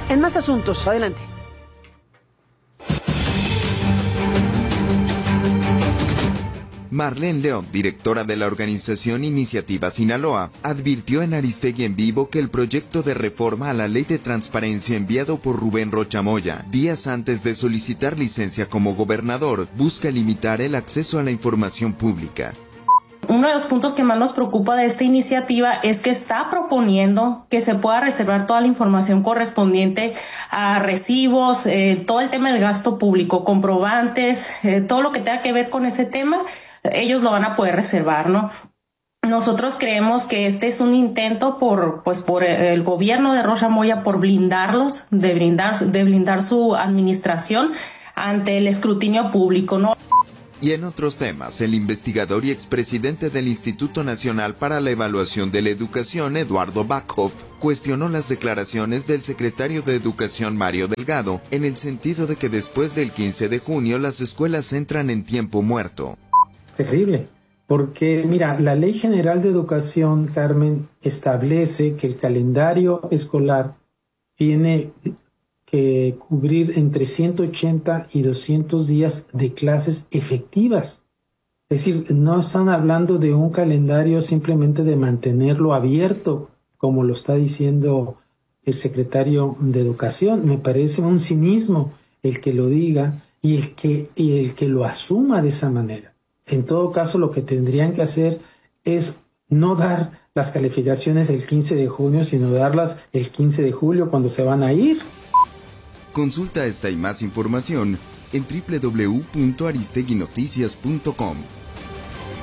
En más asuntos, adelante. Marlene León, directora de la organización Iniciativa Sinaloa, advirtió en Aristegui en Vivo que el proyecto de reforma a la Ley de Transparencia enviado por Rubén Rocha Moya, días antes de solicitar licencia como gobernador, busca limitar el acceso a la información pública. Uno de los puntos que más nos preocupa de esta iniciativa es que está proponiendo que se pueda reservar toda la información correspondiente a recibos, todo el tema del gasto público, comprobantes, todo lo que tenga que ver con ese tema, ellos lo van a poder reservar, ¿no? Nosotros creemos que este es un intento por el gobierno de Rocha Moya por blindarlos, de blindar su administración ante el escrutinio público, ¿no? Y en otros temas, el investigador y expresidente del Instituto Nacional para la Evaluación de la Educación, Eduardo Backhoff, cuestionó las declaraciones del secretario de Educación, Mario Delgado, en el sentido de que después del 15 de junio las escuelas entran en tiempo muerto. Terrible, porque mira, la Ley General de Educación, Carmen, establece que el calendario escolar tiene que cubrir entre 180 y 200 días de clases efectivas. Es decir, no están hablando de un calendario simplemente de mantenerlo abierto, como lo está diciendo el secretario de Educación. Me parece un cinismo el que lo diga y el que lo asuma de esa manera. En todo caso, lo que tendrían que hacer es no dar las calificaciones el 15 de junio, sino darlas el 15 de julio cuando se van a ir. Consulta esta y más información en www.aristeguinoticias.com.